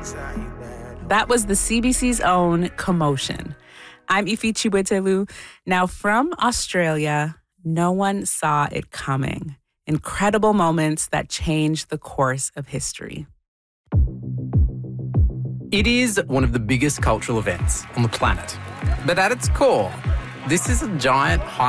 That was the CBC's own Commotion. I'm Ifi Chiwetelu. Now, from Australia, no one saw it coming. Incredible moments that changed the course of history. It is one of the biggest cultural events on the planet. But at its core, this is a giant